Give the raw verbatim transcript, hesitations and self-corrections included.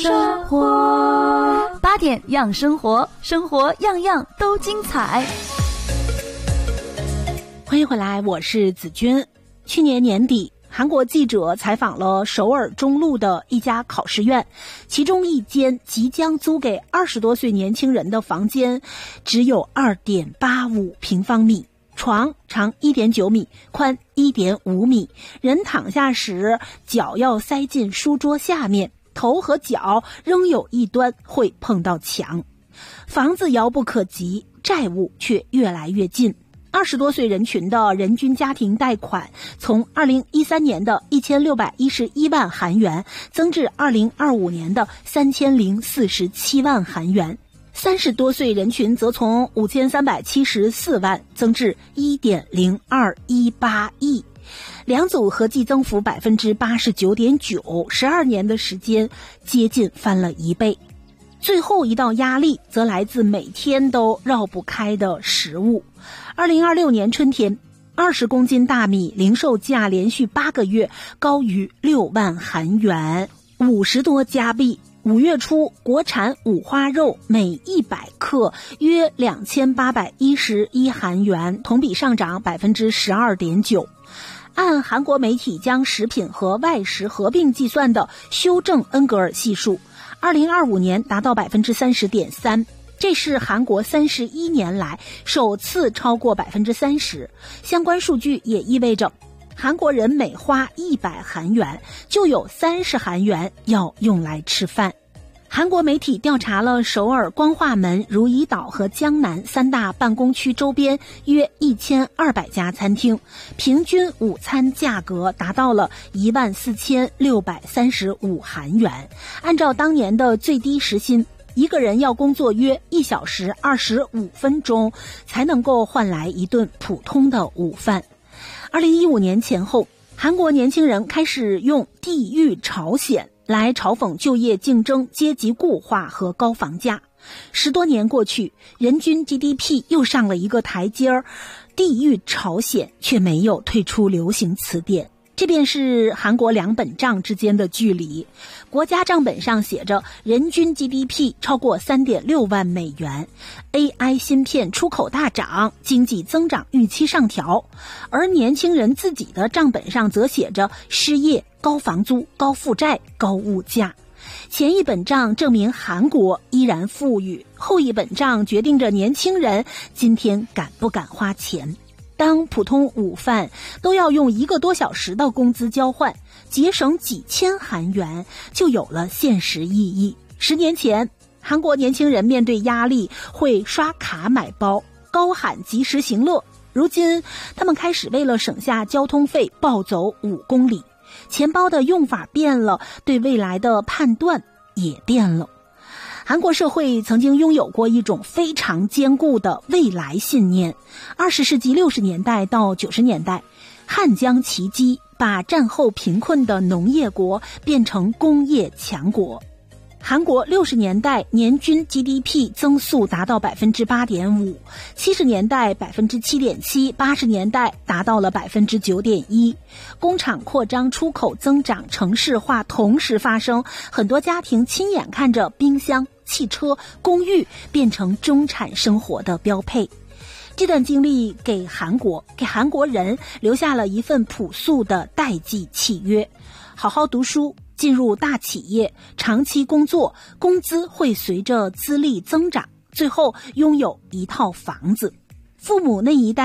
生活。八点养生活，生活样样都精彩。 欢迎回来，我是子君。去年年底，韩国记者采访了首尔中路的一家考试院，其中一间即将租给二十多岁年轻人的房间只有 二点八五平方米，床长 一点九米，宽 一点五米，人躺下时脚要塞进书桌下面，头和脚仍有一端会碰到墙。房子遥不可及，债务却越来越近。二十多岁人群的人均家庭贷款从二零一三年的一千六百一十一万韩元增至二零二五年的三千零四十七万韩元。三十多岁人群则从五千三百七十四万增至 一点零二一八亿，两组合计增幅 百分之八十九点九， 十二年的时间接近翻了一倍。最后一道压力则来自每天都绕不开的食物。二零二六年春天，二十公斤大米零售价连续八个月高于六万韩元，五十多加币。五月初，国产五花肉每一百克约两千八百一十一韩元，同比上涨 百分之十二点九。按韩国媒体将食品和外食合并计算的修正恩格尔系数，二零二五年达到 百分之三十点三， 这是韩国三十一年来首次超过 百分之三十。 相关数据也意味着韩国人每花一百韩元就有三十韩元要用来吃饭。韩国媒体调查了首尔光化门、如意岛和江南三大办公区周边约一千二百家餐厅，平均午餐价格达到了一万四千六百三十五韩元。按照当年的最低时薪，一个人要工作约一小时二十五分钟才能够换来一顿普通的午饭。二零一五年前后，韩国年轻人开始用地域朝鲜来嘲讽就业竞争、阶级固化和高房价。十多年过去，人均 G D P 又上了一个台阶儿，地域朝鲜却没有退出流行词典。这便是韩国两本账之间的距离。国家账本上写着人均 G D P 超过 三点六万美元， A I 芯片出口大涨，经济增长预期上调。而年轻人自己的账本上则写着失业、高房租、高负债、高物价。前一本账证明韩国依然富裕，后一本账决定着年轻人今天敢不敢花钱。当普通午饭都要用一个多小时的工资交换，节省几千韩元就有了现实意义。十年前，韩国年轻人面对压力会刷卡买包，高喊及时行乐。如今他们开始为了省下交通费暴走五公里，钱包的用法变了，对未来的判断也变了。韩国社会曾经拥有过一种非常坚固的未来信念。二十世纪六十年代到九十年代，汉江奇迹把战后贫困的农业国变成工业强国。韩国六十年代年均 G D P 增速达到 百分之八点五， 七十年代 百分之七点七， 八十年代达到了 百分之九点一。 工厂扩张、出口增长、城市化同时发生，很多家庭亲眼看着冰箱、汽车、公寓变成中产生活的标配。这段经历给韩国、给韩国人留下了一份朴素的代际契约：好好读书，进入大企业，长期工作，工资会随着资历增长，最后拥有一套房子。父母那一代